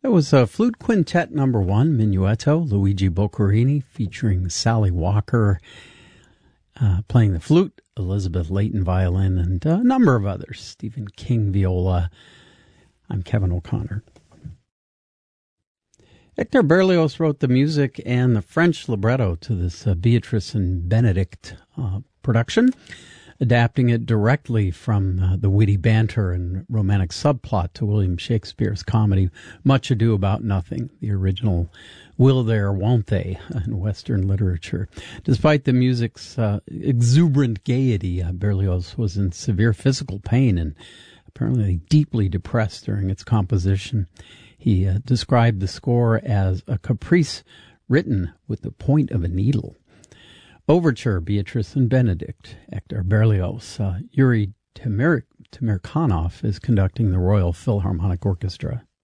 That was Flute Quintet number 1, Minuetto, Luigi Boccherini, featuring Sally Walker playing the flute, Elizabeth Layton violin, and a number of others, Stephen King viola. I'm Kevin O'Connor. Hector Berlioz wrote the music and the French libretto to this Beatrice and Benedict production, adapting it directly from the witty banter and romantic subplot to William Shakespeare's comedy Much Ado About Nothing, the original Will There, Won't They in Western literature. Despite the music's exuberant gaiety, Berlioz was in severe physical pain and apparently deeply depressed during its composition. He described the score as a caprice written with the point of a needle. Overture, Beatrice and Benedict, Hector Berlioz. Yuri Temirkanov is conducting the Royal Philharmonic Orchestra.